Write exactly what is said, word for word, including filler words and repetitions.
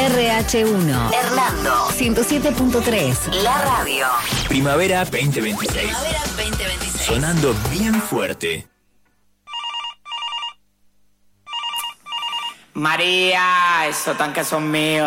R H uno, Hernando, ciento siete punto tres, la radio. Primavera veinte veintiséis. Primavera veinte veintiséis. Sonando bien fuerte. María, esos tanques son míos.